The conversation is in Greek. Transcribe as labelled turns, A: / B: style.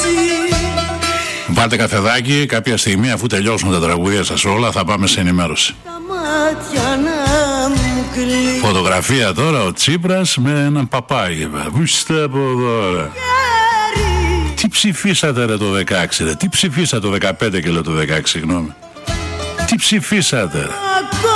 A: Βάλτε καφεδάκι, κάποια στιγμή αφού τελειώσουν τα τραγούδια σας όλα θα πάμε σε ενημέρωση. Φωτογραφία τώρα ο Τσίπρας με έναν παπάγι. Βούστε από εδώ ρε. Τι ψηφίσατε ρε το 16 ρε. Τι ψηφίσατε το 15 και λέω το 16 συγγνώμη. Τι ψηφίσατε ρε.